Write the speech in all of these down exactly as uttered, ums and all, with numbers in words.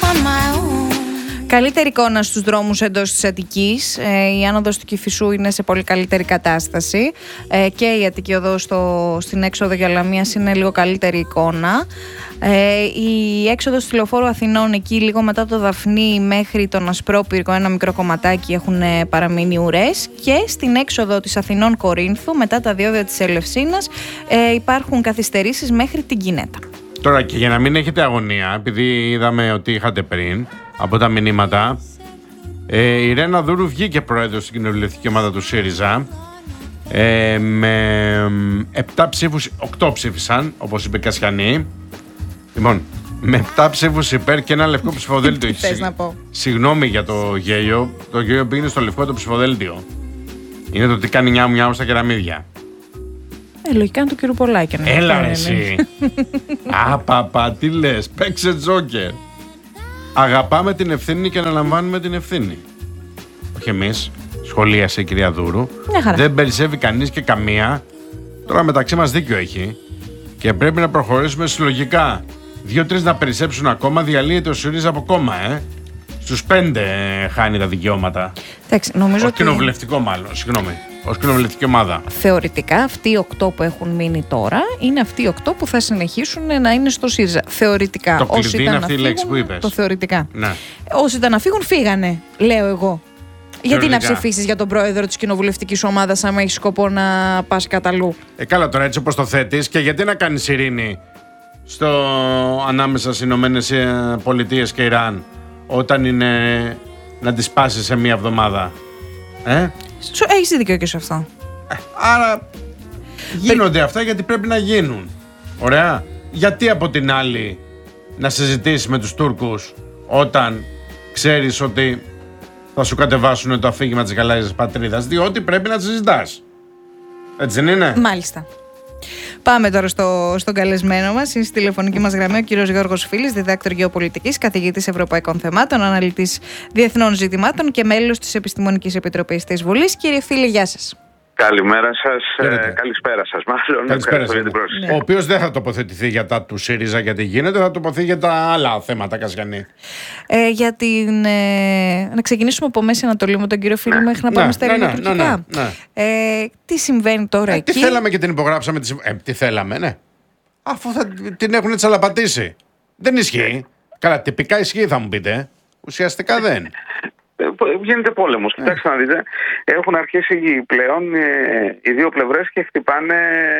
Καλύτερη εικόνα στους δρόμους εντός της Αττικής. Ε, η άνοδος του Κηφισού είναι σε πολύ καλύτερη κατάσταση. Ε, και η Αττική οδός στο, στην έξοδο για Λαμίας είναι λίγο καλύτερη εικόνα. Ε, η έξοδος του Λεωφόρου Αθηνών, εκεί λίγο μετά το Δαφνί μέχρι τον Ασπρόπυργο, ένα μικρό κομματάκι, έχουν παραμείνει ουρές. Και στην έξοδο της Αθηνών Κορίνθου, μετά τα διόδια της Ελευσίνας, ε, υπάρχουν καθυστερήσεις μέχρι την Κινέτα. Τώρα, και για να μην έχετε αγωνία, επειδή είδαμε ότι είχατε πριν από τα μηνύματα, ε, η Ρένα Δούρου βγήκε πρόεδρος στην κοινοβουλευτική ομάδα του ΣΥΡΙΖΑ ε, με επτά ψήφους, οκτώ ψήφισαν, όπως είπε Κασιανή. Λοιπόν, με επτά ψήφους υπέρ και ένα λευκό ψηφοδέλτιο. Τι θες να πω? Συγγνώμη για το γέλιο, το γέλιο πήγαινε στο λευκό το ψηφοδέλτιο. Είναι το τι κάνει νιάου νιάου στα κεραμίδια. Ε, λογικά είναι του κύριου Πολάκη. Έλα ρε εσύ. Α, παπα, τι λες, παίξε τζόκερ. Αγαπάμε την ευθύνη και αναλαμβάνουμε την ευθύνη. Όχι εμείς, σχολίασε η κυρία Δούρου. Δεν περισσεύει κανείς και καμία. Τώρα μεταξύ μας δίκιο έχει. Και πρέπει να προχωρήσουμε συλλογικά. Δύο-τρεις να περισσέψουν ακόμα, διαλύεται ο ΣΥΡΙΖΑ από κόμμα, ε. Στους πέντε χάνει τα δικαιώματα. Εντάξει, νομίζω ως ότι... κοινοβουλευτικό μάλλον, συγγνώμη. Ως κοινοβουλευτική ομάδα. Θεωρητικά αυτοί οι οκτώ που έχουν μείνει τώρα είναι αυτοί οι οκτώ που θα συνεχίσουν να είναι στο ΣΥΡΙΖΑ. Θεωρητικά. Το κλειδί είναι αυτή η λέξη που είπες. Το θεωρητικά. Ναι. Όσοι ήταν να φύγουν, φύγανε, λέω εγώ. Γιατί να ψηφίσεις για τον πρόεδρο της κοινοβουλευτικής ομάδας, άμα έχει σκοπό να πας καταλού? Ε, καλά τώρα, έτσι όπως το θέτεις, και γιατί να κάνεις ειρήνη στο ανάμεσα στις Ηνωμένες Πολιτείες και Ιράν, όταν είναι να τις πάσεις σε μία εβδομάδα. Ε? Έχεις δίκιο και σε αυτό. Ε, άρα γίνονται Πε... αυτά γιατί πρέπει να γίνουν. Ωραία. Γιατί από την άλλη να συζητήσεις με τους Τούρκους όταν ξέρεις ότι θα σου κατεβάσουν το αφήγημα της γαλάζιας πατρίδας? Διότι πρέπει να τις συζητάς. Έτσι δεν είναι? Μάλιστα. Πάμε τώρα στο, στον καλεσμένο μας. Είναι στη τηλεφωνική μας γραμμή ο κύριος Γιώργος Φίλης, διδάκτορ γεωπολιτικής, καθηγητής ευρωπαϊκών θεμάτων, αναλυτής διεθνών ζητημάτων και μέλος της Επιστημονικής Επιτροπής της Βουλής. Κύριε Φίλη, γεια σας. Καλημέρα σας, ε, καλησπέρα σας μάλλον. Καλησπέρα σας. Ναι. Ο οποίος δεν θα τοποθετηθεί για τα του ΣΥΡΙΖΑ γιατί γίνεται, θα τοποθετηθεί για τα άλλα θέματα, Κασιανή. Ε, για την, ε, να ξεκινήσουμε από Μέση Ανατολή με τον κύριο Φίλη, ναι, μέχρι να πάμε ναι, στα ναι, ελληνοτουρκικά. Ναι, ναι, ναι, ναι. ε, τι συμβαίνει τώρα ε, εκεί? Τι θέλαμε και την υπογράψαμε. Ε, τι θέλαμε, ναι. Αφού θα την έχουν τσαλαπατήσει. Δεν ισχύει. Καλά, τυπικά ισχύει θα μου πείτε. Ουσιαστικά δεν. Γίνεται πόλεμος. Yeah. Κοιτάξτε να δείτε, έχουν αρχίσει πλέον ε, οι δύο πλευρές και χτυπάνε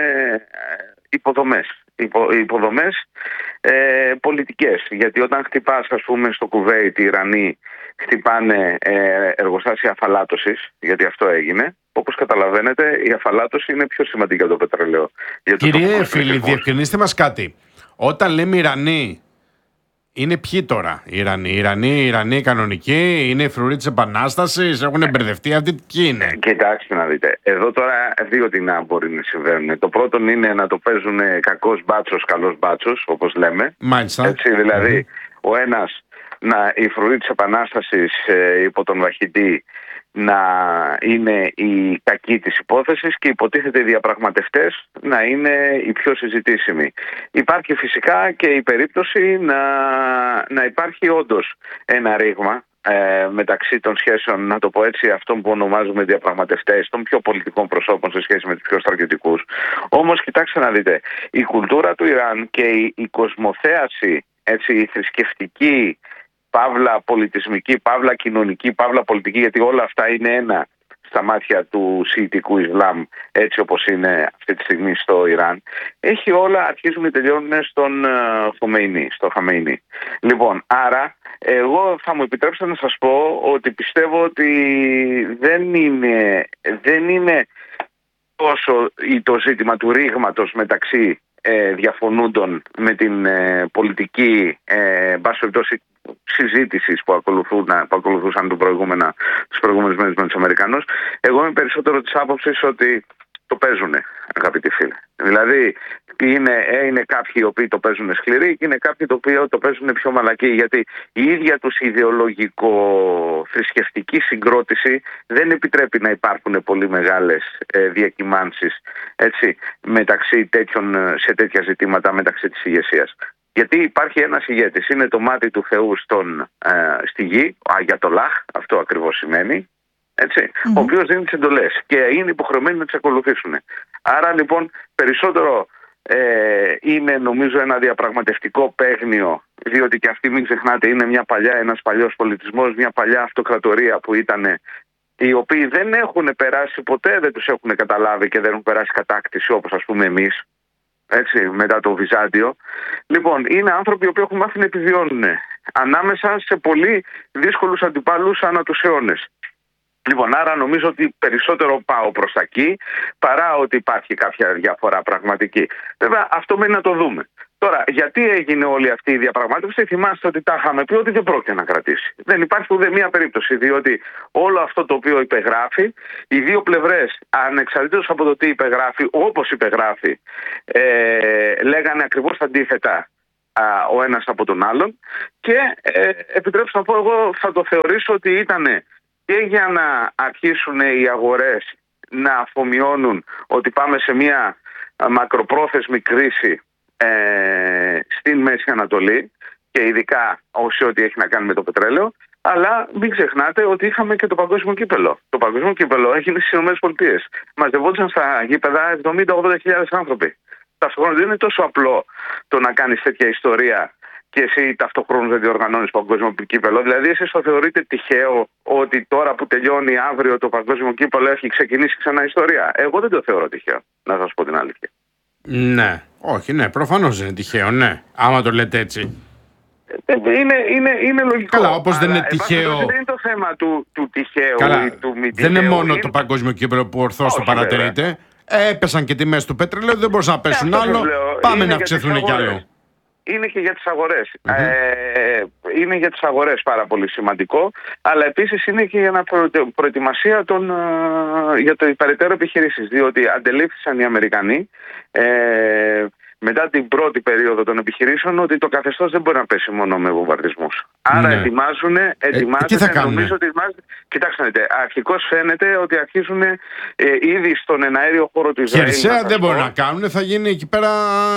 υποδομές. Υπο, υποδομές ε, πολιτικές. Γιατί όταν χτυπάς, ας πούμε, στο Κουβέιτ οι Ιρανοί χτυπάνε ε, εργοστάσια αφαλάτωσης, γιατί αυτό έγινε. Όπως καταλαβαίνετε, η αφαλάτωση είναι πιο σημαντική από το πετρελαίο. Κύριε Φίλη, διευκρινίστε μας κάτι. Όταν λέμε Ιρανοί, είναι ποιοι τώρα οι Ιρανοί? Οι Ιρανοί, οι Ιρανοί κανονικοί, είναι οι φρουροί της Επανάστασης, έχουν μπερδευτεί αυτοί, ποιοι είναι? Κοιτάξτε να δείτε, εδώ τώρα δύο τι να μπορεί να συμβαίνουν. Το πρώτο είναι να το παίζουν κακός μπάτσος, καλός μπάτσος, όπως λέμε. Μάλιστα. Έτσι, δηλαδή, mm-hmm. ο ένας, να, οι φρουροί της Επανάστασης ε, υπό τον Βαχιντή, να είναι η κακή της υπόθεσης και υποτίθεται οι διαπραγματευτές να είναι οι πιο συζητήσιμοι. Υπάρχει φυσικά και η περίπτωση να, να υπάρχει όντως ένα ρήγμα ε, μεταξύ των σχέσεων, να το πω έτσι, αυτών που ονομάζουμε διαπραγματευτές, των πιο πολιτικών προσώπων σε σχέση με τους πιο στρατιωτικούς. Όμως κοιτάξτε να δείτε, η κουλτούρα του Ιράν και η, η κοσμοθέαση, έτσι, η θρησκευτική, παύλα πολιτισμική, παύλα κοινωνική, παύλα πολιτική, γιατί όλα αυτά είναι ένα στα μάτια του Σιητικού Ισλάμ, έτσι όπως είναι αυτή τη στιγμή στο Ιράν, έχει όλα, αρχίζουν και τελειώνουν στον Χομεϊνί, στο Χαμεϊνί. Λοιπόν, άρα, εγώ θα μου επιτρέψετε να σας πω ότι πιστεύω ότι δεν είναι, δεν είναι τόσο το ζήτημα του ρήγματος μεταξύ ε, διαφωνούντων με την ε, πολιτική ε, μπάση περιπτώσει συζήτησης που, που ακολουθούσαν τους προηγούμενους μέρες με τους Αμερικανούς. Εγώ είμαι περισσότερο της άποψης ότι το παίζουν, αγαπητοί φίλοι. Δηλαδή, είναι, είναι κάποιοι οι οποίοι το παίζουν σκληροί και είναι κάποιοι οι οποίοι το παίζουν πιο μαλακοί. Γιατί η ίδια τους ιδεολογικο-θρησκευτική συγκρότηση δεν επιτρέπει να υπάρχουν πολύ μεγάλες ε, διακυμάνσεις, έτσι, μεταξύ τέτοιων, σε τέτοια ζητήματα μεταξύ της ηγεσίας. Γιατί υπάρχει ένας ηγέτης, είναι το μάτι του Θεού στον, ε, στη γη, ο Αγιατολάχ, αυτό ακριβώς σημαίνει, έτσι, mm-hmm. ο οποίος δίνει τις εντολές και είναι υποχρεωμένοι να τις ακολουθήσουν. Άρα λοιπόν περισσότερο ε, είναι νομίζω ένα διαπραγματευτικό παίγνιο, διότι και αυτοί μην ξεχνάτε είναι μια παλιά, ένας παλιός πολιτισμός, μια παλιά αυτοκρατορία που ήταν, οι οποίοι δεν έχουν περάσει ποτέ, δεν τους έχουν καταλάβει και δεν έχουν περάσει κατάκτηση όπως ας πούμε εμείς. Έτσι, μετά το Βυζάντιο. Λοιπόν, είναι άνθρωποι που έχουν μάθει να επιβιώνουν ανάμεσα σε πολύ δύσκολους αντιπάλους ανά τους αιώνες. Λοιπόν, άρα νομίζω ότι περισσότερο πάω προς τα εκεί παρά ότι υπάρχει κάποια διαφορά πραγματική. Βέβαια, αυτό μένει να το δούμε. Τώρα, γιατί έγινε όλη αυτή η διαπραγμάτευση, θυμάστε ότι τα είχαμε πει ότι δεν πρόκειται να κρατήσει. Δεν υπάρχει ούτε μία περίπτωση, διότι όλο αυτό το οποίο υπεγράφει, οι δύο πλευρές, ανεξαρτήτως από το τι υπεγράφει, όπως υπεγράφει, ε, λέγανε ακριβώς τα αντίθετα α, ο ένας από τον άλλον. Και ε, επιτρέψτε να πω, εγώ θα το θεωρήσω ότι ήταν και για να αρχίσουν οι αγορές να αφομοιώνουν ότι πάμε σε μία μακροπρόθεσμη κρίση Ε, στην Μέση Ανατολή και ειδικά όσο ό,τι έχει να κάνει με το πετρέλαιο, αλλά μην ξεχνάτε ότι είχαμε και το παγκόσμιο κύπελο. Το παγκόσμιο κύπελο έγινε στις ΗΠΑ. Μαζευόντουσαν στα γήπεδα εβδομήντα με ογδόντα χιλιάδες άνθρωποι. Ταυτόχρονα δεν είναι τόσο απλό το να κάνεις τέτοια ιστορία και εσύ ταυτόχρονα δεν διοργανώνεις παγκόσμιο κύπελο. Δηλαδή, εσείς το θεωρείτε τυχαίο ότι τώρα που τελειώνει αύριο το παγκόσμιο κύπελο έχει ξεκινήσει ξανά ιστορία? Εγώ δεν το θεωρώ τυχαίο, να σας πω την αλήθεια. Ναι, όχι, ναι, προφανώς δεν είναι τυχαίο, ναι. Άμα το λέτε έτσι. Είναι, είναι, είναι λογικό. Καλά, όπως δεν είναι τυχαίο. Δεν είναι το θέμα του, του τυχαίου Καλά, ή του μη τυχαίου. Δεν είναι μόνο είναι... το παγκόσμιο κύπελλο που ορθώς το παρατηρείτε. Έπεσαν και τιμές του πετρελαίου, δεν μπορούσαν να πέσουν άλλο. Πάμε να αυξηθούν κι άλλο. Είναι και για τις αγορές. Mm-hmm. Ε, είναι για τις αγορές πάρα πολύ σημαντικό, αλλά επίσης είναι και για να προετοιμασία των, για το περαιτέρω επιχειρήσεις. Διότι αντελήφθησαν οι Αμερικανοί ε, μετά την πρώτη περίοδο των επιχειρήσεων ότι το καθεστώς δεν μπορεί να πέσει μόνο με βομβαρδισμούς. Άρα ναι. ετοιμάζουν, ετοιμάζουν, ε, νομίζω ότι ετοιμάζουν. Κοιτάξτε, αρχικώς φαίνεται ότι αρχίζουν ε, ήδη στον εναέριο χώρο του Ισραήλ. Χερσαία δεν μπορεί να κάνουν, θα γίνει εκεί πέρα.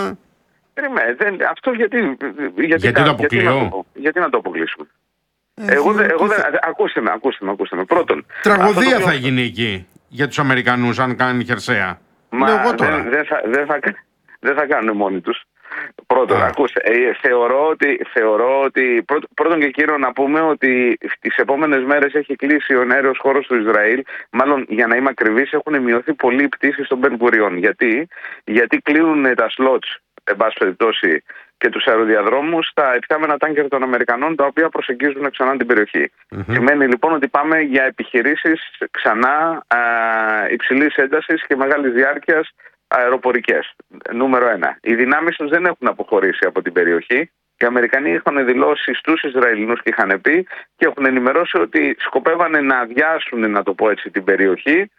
Περιμέ, δεν, αυτό γιατί, γιατί, γιατί, κα, το γιατί, να, το, γιατί να το αποκλείσουμε. Ε, εγώ, δε, εγώ θα... δεν, ακούστε με, ακούστε με, ακούστε με. Πρώτον, τραγωδία το... θα γίνει εκεί για τους Αμερικανούς αν κάνει χερσαία. Μα δεν, δεν, θα, δεν, θα, δεν θα κάνουν μόνοι τους. Πρώτον, ακούστε, ε, θεωρώ ότι, θεωρώ ότι πρώτον, πρώτον και κύριο να πούμε ότι τις επόμενες μέρες έχει κλείσει ο εναέριος χώρος του Ισραήλ. Μάλλον, για να είμαι ακριβής, έχουν μειωθεί πολλοί πτήσεις στον Μπεν Γκουριόν. Γιατί? Γιατί κλείνουν τα slots, εν πάση περιπτώσει, και τους αεροδιαδρόμους στα επιτάμενα τάνκερ των Αμερικανών, τα οποία προσεγγίζουν ξανά την περιοχή. Mm-hmm. Σημαίνει λοιπόν ότι πάμε για επιχειρήσεις ξανά α, υψηλής έντασης και μεγάλης διάρκειας αεροπορικές. Νούμερο ένα. Οι δυνάμεις τους δεν έχουν αποχωρήσει από την περιοχή. Οι Αμερικανοί είχαν δηλώσει στους Ισραηλινούς και είχαν πει και έχουν ενημερώσει ότι σκοπεύανε να αδειάσουν, να το πω έτσι, την περιοχή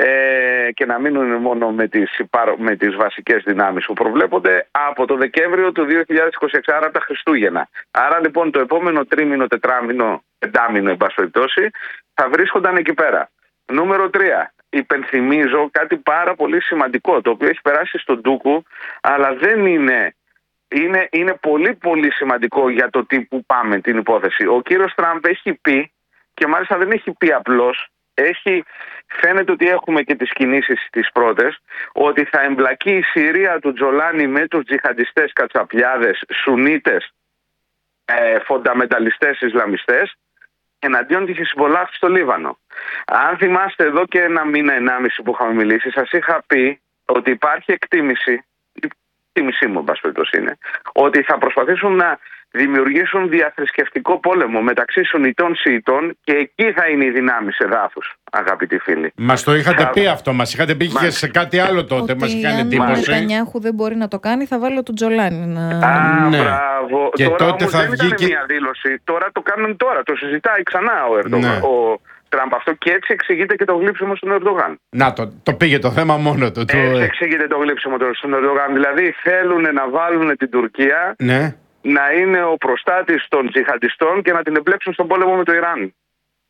ε, και να μείνουν μόνο με τις, με τις βασικές δυνάμεις που προβλέπονται από το Δεκέμβριο του δύο χιλιάδες είκοσι έξι, άρα τα Χριστούγεννα. Άρα λοιπόν το επόμενο τρίμηνο, τετράμηνο, πεντάμηνο, εν πάση περιπτώσει, θα βρίσκονταν εκεί πέρα. Νούμερο τρία. Υπενθυμίζω κάτι πάρα πολύ σημαντικό, το οποίο έχει περάσει στον ντούκου, αλλά δεν είναι, είναι, είναι πολύ πολύ σημαντικό για το τι που πάμε την υπόθεση. Ο κύριος Τραμπ έχει πει, και μάλιστα δεν έχει πει απλώς, έχει, φαίνεται ότι έχουμε και τις κινήσεις τις πρώτες, ότι θα εμπλακεί η Συρία του Τζολάνι με τους τζιχαντιστές κατσαπλιάδες, Σουνίτες, ε, φονταμενταλιστές Ισλαμιστές, εναντίον της Χεσμολάχ στο Λίβανο. Αν θυμάστε εδώ και ένα μήνα, ενάμιση που είχαμε μιλήσει, σας είχα πει ότι υπάρχει εκτίμηση, η εκτίμησή μου, εν πάση περιπτώσει είναι, ότι θα προσπαθήσουν να δημιουργήσουν διαθρησκευτικό πόλεμο μεταξύ Σουνιτών Σιητών και εκεί θα είναι οι δυνάμεις εδάφους, αγαπητοί φίλοι. Μας το είχατε θα... πει αυτό, μας είχατε πει και σε κάτι άλλο τότε, ότι μας είχαν εντύπωση. Αν ο Νετανιάχου δεν μπορεί να το κάνει, θα βάλω τον Τζολάνι να... Α, ναι. Μπράβο. Και τώρα τότε όμως θα δεν βγει ήταν και... μια δήλωση, τώρα το κάνουν τώρα, το συζητάει ξανά ο Ερντογάν. Ναι. Ο... Τραμπ αυτό και έτσι εξηγείται και το γλύψιμο στον Ερντογάν. Να το, το πήγε το θέμα μόνο του. Έτσι εξηγείται το γλύψιμο στον Ερντογάν. Δηλαδή θέλουν να βάλουν την Τουρκία ναι. να είναι ο προστάτης των τζιχαντιστών και να την εμπλέξουν στον πόλεμο με το Ιράν.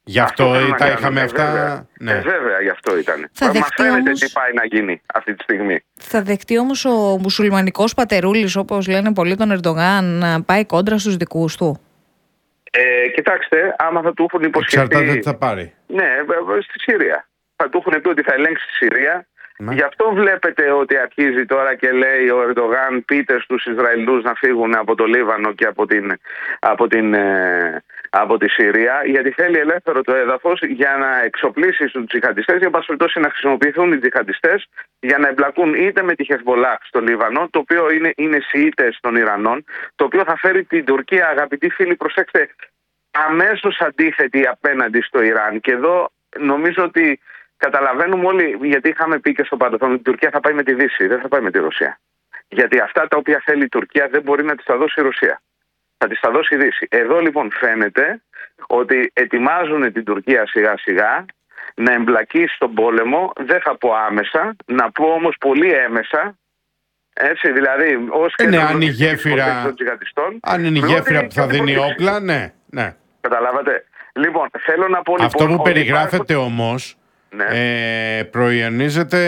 Γι' αυτό, αυτό τα είχαμε ε, αυτά. Βέβαια. Ναι. Ε, βέβαια, γι' αυτό ήταν. Θα Μας φαίνεται όμως... τι πάει να γίνει αυτή τη στιγμή. Θα δεχτεί όμως ο μουσουλμανικός πατερούλης, όπως λένε πολλοί, τον Ερντογάν, να πάει κόντρα στους δικούς του? Ε, κοιτάξτε, άμα θα του έχουν υποσχεθεί. Εξαρτάται τι θα πάρει. Ναι, στη Συρία. Θα του έχουν πει ότι θα ελέγξει τη Συρία. Ναι. Γι' αυτό βλέπετε ότι αρχίζει τώρα και λέει ο Ερντογάν, πείτε στους Ισραηλούς να φύγουν από το Λίβανο και από, την, από, την, ε, από τη Συρία, γιατί θέλει ελεύθερο το έδαφος για να εξοπλίσει τους τζιχαντιστές, για πάση να χρησιμοποιηθούν οι τζιχαντιστές για να εμπλακούν είτε με τη Χεσμολάχ στο Λίβανο, το οποίο είναι, είναι Σιήτες των Ιρανών, το οποίο θα φέρει την Τουρκία, αγαπητοί φίλοι, προσέξτε, αμέσως αντίθετη απέναντι στο Ιράν. Και εδώ νομίζω ότι καταλαβαίνουμε όλοι, γιατί είχαμε πει και στο παρελθόν, ότι η Τουρκία θα πάει με τη Δύση, δεν θα πάει με τη Ρωσία. Γιατί αυτά τα οποία θέλει η Τουρκία δεν μπορεί να τις τα δώσει η Ρωσία. Θα τις τα δώσει η Δύση. Εδώ λοιπόν φαίνεται ότι ετοιμάζουν την Τουρκία σιγά σιγά να εμπλακεί στον πόλεμο, δεν θα πω άμεσα, να πω όμως πολύ έμεσα. Έτσι, δηλαδή, ως ε, ναι, αν η γέφυρα, αν είναι η γέφυρα που θα δίνει όπλα, ναι, ναι. Καταλάβατε. Λοιπόν, θέλω να πω λοιπόν. Αυτό που περιγράφεται υπάρχουν... όμως, ναι. ε, προϊονίζεται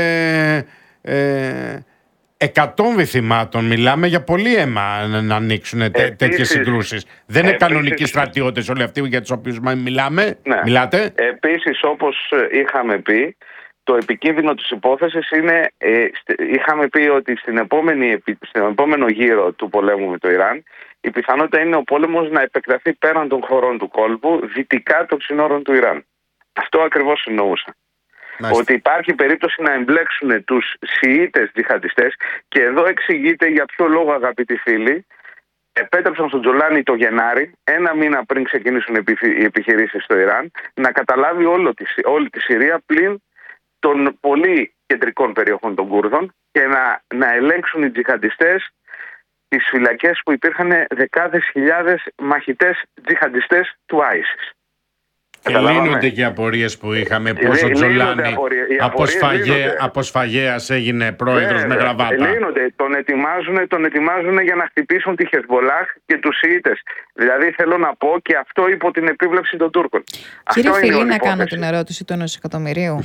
ε, εκατόμβοι θυμάτων. Μιλάμε για πολύ αίμα να ανοίξουν τέ, τέτοιες συγκρούσεις. Δεν είναι επίσης, κανονικοί στρατιώτες όλοι αυτοί για τους οποίους μιλάμε. Ναι. Μιλάτε. Επίσης, όπως είχαμε πει, το επικίνδυνο της υπόθεσης είναι, ε, είχαμε πει ότι στην επόμενη, στην επόμενο γύρο του πολέμου με το Ιράν, η πιθανότητα είναι ο πόλεμος να επεκταθεί πέραν των χωρών του κόλπου, δυτικά των συνόρων του Ιράν. Αυτό ακριβώς εννοούσα. Μάλιστα. Ότι υπάρχει περίπτωση να εμπλέξουν τους Σιήτες τζιχαντιστές, και εδώ εξηγείται για ποιο λόγο, αγαπητοί φίλοι, επέτρεψαν στον Τζολάνι το Γενάρη, ένα μήνα πριν ξεκινήσουν οι επιχειρήσεις στο Ιράν, να καταλάβει όλο τη, όλη τη Συρία πλην των πολύ κεντρικών περιοχών των Κούρδων και να, να ελέγξουν οι τζιχαντιστές τις φυλακές που υπήρχαν δεκάδες χιλιάδες μαχητές τζιχαντιστές του άισις. Και λύνονται και οι απορίες που είχαμε, πώς ο Τζολάνι από σφαγέας έγινε πρόεδρος με γραβάτα. Λύνονται, τον ετοιμάζουν, τον ετοιμάζουν για να χτυπήσουν τη Χεσμολάχ και τους Σιήτες. Δηλαδή θέλω να πω, και αυτό υπό την επίβλεψη των Τούρκων. Κύριε Φιλή, να κάνω την ερώτηση του ενός εκατομμυρίου.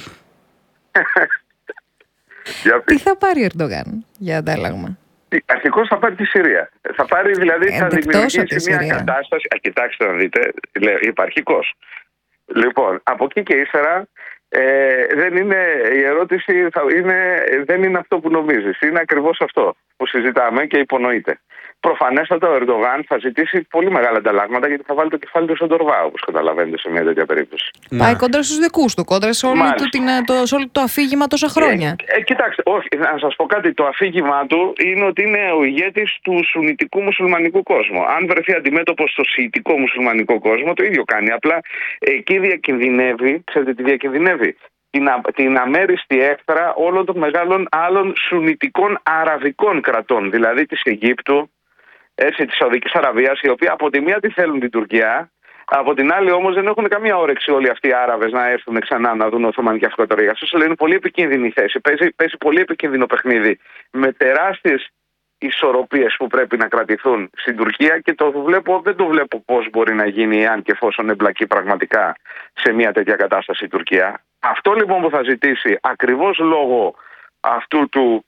Τι θα πάρει ο Ερντογάν για αντάλλαγμα? Αρχικώς θα πάρει τη Συρία. Θα πάρει δηλαδή, θα δημιουργήσει μια κατάσταση. Α, κοιτάξτε να δείτε, είπα αρχικώς. Λοιπόν, από εκεί και ύστερα ε, δεν είναι, η ερώτηση θα είναι, δεν είναι αυτό που νομίζεις. Είναι ακριβώς αυτό που συζητάμε και υπονοείται. Προφανέστατα ο Ερντογάν θα ζητήσει πολύ μεγάλα ανταλλάγματα, γιατί θα βάλει το κεφάλι του στον τορβά, όπως καταλαβαίνετε, σε μια τέτοια περίπτωση. Να. Πάει κόντρα στους δικούς του, κόντρα σε όλο το, το, το, το αφήγημα τόσα χρόνια. Ε, ε, κοιτάξτε, όχι, να σας πω κάτι. Το αφήγημά του είναι ότι είναι ο ηγέτης του σουνιτικού μουσουλμανικού κόσμου. Αν βρεθεί αντιμέτωπος στο σιητικό μουσουλμανικό κόσμο, το ίδιο κάνει. Απλά εκεί διακινδυνεύει, ξέρετε τι διακινδυνεύει? Την, α, την αμέριστη έχθρα όλων των μεγάλων άλλων σουνιτικών αραβικών κρατών, δηλαδή της Αιγύπτου, έτσι, της Σαουδικής Αραβίας, οι οποίοι από τη μία τη θέλουν την Τουρκία, από την άλλη όμως δεν έχουν καμία όρεξη όλοι αυτοί οι Άραβες να έρθουν ξανά να δουν Οθωμανική Αυτοκρατορία. Σας λέω, είναι πολύ επικίνδυνη η θέση. Παίζει, παίζει πολύ επικίνδυνο παιχνίδι με τεράστιες ισορροπίες που πρέπει να κρατηθούν στην Τουρκία, και το βλέπω, δεν το βλέπω πώς μπορεί να γίνει αν και εφόσον εμπλακεί πραγματικά σε μια τέτοια κατάσταση η Τουρκία. Αυτό λοιπόν που θα ζητήσει, ακριβώς λόγω αυτού του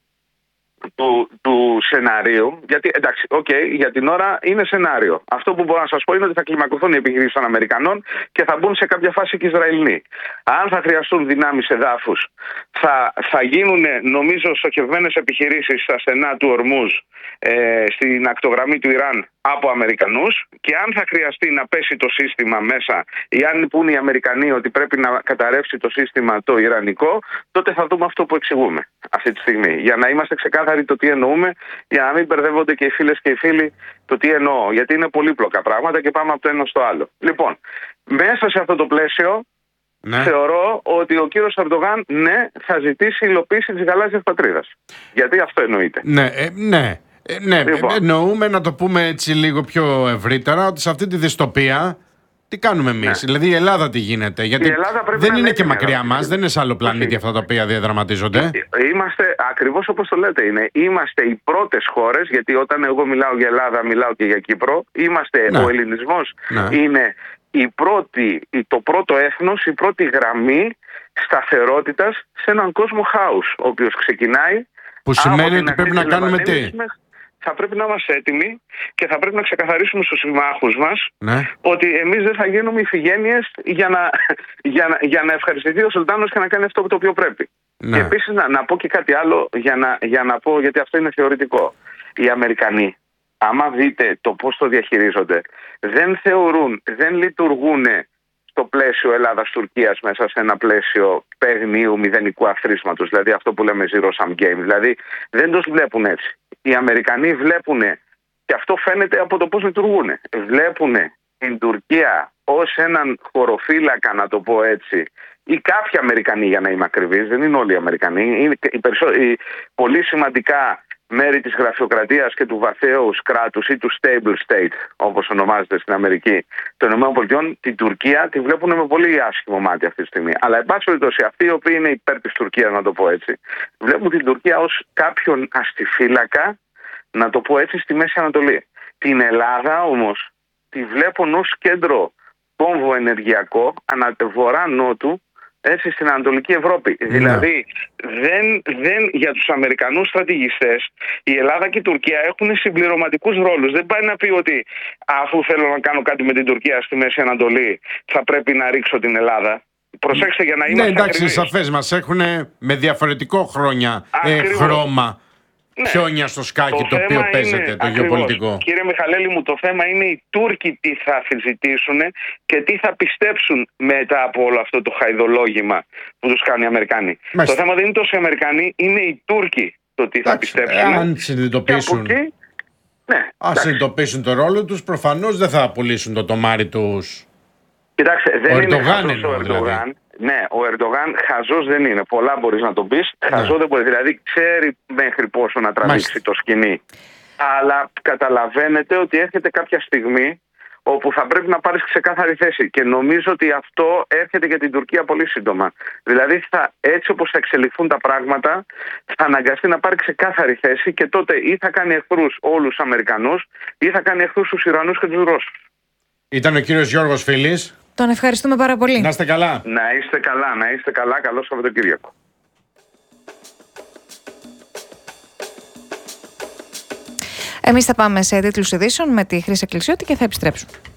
Του, του σενάριου, γιατί εντάξει, okay, για την ώρα είναι σενάριο. Αυτό που μπορώ να σας πω είναι ότι θα κλιμακωθούν οι επιχειρήσεις των Αμερικανών και θα μπουν σε κάποια φάση και οι Ισραηλοί. Αν θα χρειαστούν δυνάμεις εδάφους, θα, θα γίνουν, νομίζω, στοχευμένες επιχειρήσεις στα στενά του Ορμούζ, ε, στην ακτογραμμή του Ιράν, από Αμερικανούς, και αν θα χρειαστεί να πέσει το σύστημα μέσα, ή αν πούν οι Αμερικανοί ότι πρέπει να καταρρεύσει το σύστημα το Ιρανικό, τότε θα δούμε αυτό που εξηγούμε αυτή τη στιγμή. Για να είμαστε ξεκάθαροι το τι εννοούμε, για να μην μπερδεύονται και οι φίλες και οι φίλοι το τι εννοώ. Γιατί είναι πολύπλοκα πράγματα και πάμε από το ένα στο άλλο. Λοιπόν, μέσα σε αυτό το πλαίσιο, ναι, θεωρώ ότι ο κύριος Ερντογάν, ναι, θα ζητήσει υλοποίηση της γαλάζιας πατρίδας. Γιατί αυτό εννοείται. Ναι, ε, ναι. Ε, ναι, λοιπόν, εννοούμε, να το πούμε έτσι λίγο πιο ευρύτερα, ότι σε αυτή τη δυστοπία τι κάνουμε εμείς, ναι, δηλαδή η Ελλάδα τι γίνεται? Γιατί δεν είναι και μακριά μας, δεν είναι σε άλλο πλανήτη αυτά τα οποία διαδραματίζονται. Είμαστε, ακριβώς όπως το λέτε, είναι. Είμαστε οι πρώτες χώρες, γιατί όταν εγώ μιλάω για Ελλάδα μιλάω και για Κύπρο. Είμαστε, ναι, ο ελληνισμός, ναι, είναι η πρώτη, το πρώτο έθνος, η πρώτη γραμμή σταθερότητας σε έναν κόσμο χάους, ο οποίος ξεκινάει. Που σημαίνει ότι πρέπει να κάνουμε τι? Θα πρέπει να είμαστε έτοιμοι και θα πρέπει να ξεκαθαρίσουμε στους συμμάχους μας, ναι, ότι εμείς δεν θα γίνουμε ηφηγένειες για να, για, να, για να ευχαριστηθεί ο Σουλτάνος και να κάνει αυτό το οποίο πρέπει. ναι. Και επίσης να, να πω και κάτι άλλο για να, για να πω, γιατί αυτό είναι θεωρητικό. Οι Αμερικανοί, άμα δείτε το πώς το διαχειρίζονται, δεν θεωρούν, δεν λειτουργούν στο πλαίσιο Ελλάδας-Τουρκίας μέσα σε ένα πλαίσιο παιγνίου μηδενικού αθροίσματος, δηλαδή αυτό που λέμε zero sum game. Δηλαδή δεν τους βλέπουν έτσι. Οι Αμερικανοί βλέπουν, και αυτό φαίνεται από το πώς λειτουργούν, βλέπουν την Τουρκία ως έναν χωροφύλακα, να το πω έτσι, ή κάποιοι Αμερικανοί, για να είμαι ακριβής, δεν είναι όλοι οι Αμερικανοί, είναι οι περισσο... οι πολύ σημαντικά μέρη της γραφειοκρατίας και του βαθέως κράτους ή του stable state, όπως ονομάζεται στην Αμερική, των ΗΠΑ, την Τουρκία τη βλέπουν με πολύ άσχημο μάτι αυτή τη στιγμή. Αλλά εν πάση περιπτώσει, αυτοί οι οποίοι είναι υπέρ της Τουρκίας, να το πω έτσι, βλέπουν την Τουρκία ως κάποιον αστιφύλακα, να το πω έτσι, στη Μέση Ανατολή. Την Ελλάδα όμως τη βλέπουν ως κέντρο κόμβο ενεργειακό ανατεβορρά-νότου, έτσι, στην Ανατολική Ευρώπη. Ναι. Δηλαδή, δεν, δεν, για τους Αμερικανούς στρατηγιστές, η Ελλάδα και η Τουρκία έχουν συμπληρωματικούς ρόλους. Δεν πάει να πει ότι αφού θέλω να κάνω κάτι με την Τουρκία στη Μέση Ανατολή, θα πρέπει να ρίξω την Ελλάδα. Προσέξτε για να είμαστε. Ναι, εντάξει, ακριβείς. Σαφές, μας έχουν με διαφορετικό χρόνια ε, χρώμα. Ναι. Χιόνια στο σκάκι το, το οποίο παίζεται, το ακριβώς, γεωπολιτικό. Κύριε Μιχαλέλη μου, το θέμα είναι οι Τούρκοι τι θα ζητήσουν και τι θα πιστέψουν μετά από όλο αυτό το χαϊδολόγημα που τους κάνει οι Αμερικάνοι. Μάλιστα. Το θέμα δεν είναι τόσο οι Αμερικανοί, είναι οι Τούρκοι το τι θα πιστέψουν. Αν συνειδητοποιήσουν, εκεί, ναι, αν συνειδητοποιήσουν το ρόλο τους, προφανώς δεν θα πουλήσουν το τομάρι τους. Κοιτάξτε, δεν ο είναι Ερντογάν χαζός ο Ερντογάν. Δηλαδή. Ναι, ο Ερντογάν χαζός δεν είναι. Πολλά μπορείς να τον πεις. Ναι. Χαζό δεν μπορεί. Δηλαδή ξέρει μέχρι πόσο να τραβήξει Μάλιστα. το σκηνή. Αλλά καταλαβαίνετε ότι έρχεται κάποια στιγμή όπου θα πρέπει να πάρεις ξεκάθαρη θέση. Και νομίζω ότι αυτό έρχεται για την Τουρκία πολύ σύντομα. Δηλαδή θα, έτσι όπως θα εξελιχθούν τα πράγματα, θα αναγκαστεί να πάρει ξεκάθαρη θέση και τότε ή θα κάνει εχθρούς όλους τους Αμερικανούς ή θα κάνει εχθρούς τους Ιρανούς και τους Ρώσους. Ήταν ο κύριος Γιώργος Φίλης. Τον ευχαριστούμε πάρα πολύ. Να είστε καλά. Να είστε καλά, να είστε καλά. Καλό Σαββατοκύριακο. Εμείς θα πάμε σε τίτλους ειδήσεων με τη Χρύση Εκκλησιώτη και θα επιστρέψουμε.